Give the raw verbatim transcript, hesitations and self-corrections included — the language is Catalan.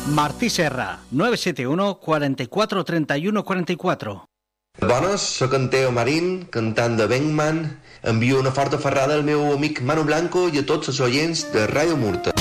Martí Serra, nueve siete uno, cuarenta y cuatro, treinta y uno, cuarenta y cuatro. Bones, soc en Teo Marín, cantant de Bengman. Envio una forta ferrada al meu amic Manu Blanco i a tots els oients de Ràdio Murta.